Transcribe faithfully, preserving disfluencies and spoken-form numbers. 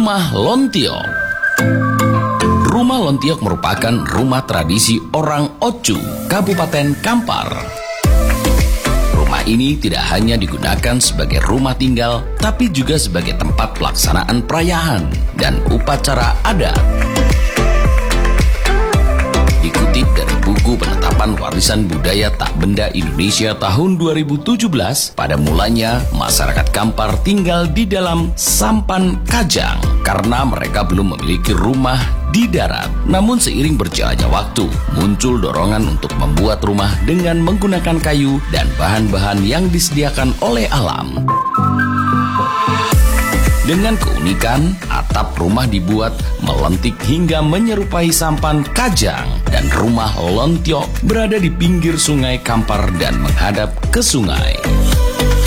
Rumah Lontiok. Rumah Lontiok merupakan rumah tradisi orang Ocu, Kabupaten Kampar. Rumah ini tidak hanya digunakan sebagai rumah tinggal, tapi juga sebagai tempat pelaksanaan perayaan dan upacara adat. Dikutip dari buku penetapan warisan budaya tak benda Indonesia tahun dua ribu tujuh belas, pada mulanya masyarakat Kampar tinggal di dalam sampan kajang karena mereka belum memiliki rumah di darat. Namun seiring berjalannya waktu, muncul dorongan untuk membuat rumah dengan menggunakan kayu dan bahan-bahan yang disediakan oleh alam. Dengan keunikan, atap rumah dibuat melentik hingga menyerupai sampan kajang, dan rumah Lontiok berada di pinggir sungai Kampar dan menghadap ke sungai.